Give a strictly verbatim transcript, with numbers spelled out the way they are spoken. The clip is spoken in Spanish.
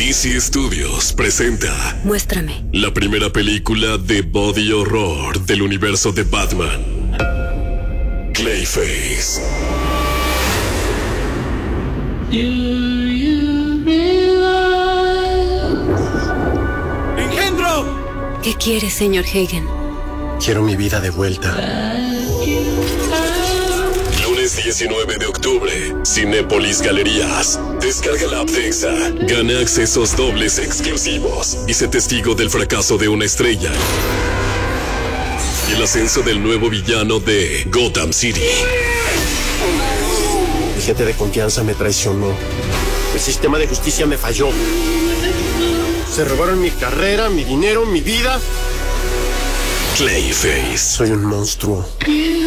D C Studios presenta Muéstrame la primera película de body horror del universo de Batman. Clayface. ¡Engendro! ¿Qué quiere, señor Hagen? Quiero mi vida de vuelta. Lunes diecinueve de octubre, Cinépolis Galerías. Descarga la app de Exa, gana accesos dobles exclusivos y sé testigo del fracaso de una estrella y el ascenso del nuevo villano de Gotham City. Mi gente de confianza me traicionó. El sistema de justicia me falló. Se robaron mi carrera, mi dinero, mi vida. Clayface. Soy un monstruo.